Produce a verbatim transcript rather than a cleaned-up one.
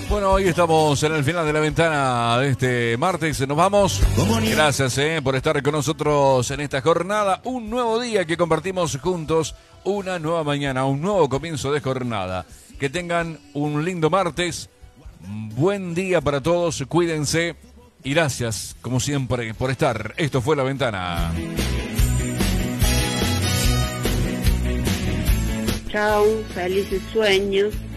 Bueno, hoy estamos en el final de la ventana de este martes. Nos vamos. Gracias eh, por estar con nosotros en esta jornada. Un nuevo día que compartimos juntos. Una nueva mañana, un nuevo comienzo de jornada. Que tengan un lindo martes. Buen día para todos. Cuídense. Y gracias, como siempre, por estar. Esto fue La Ventana. Chao, felices sueños.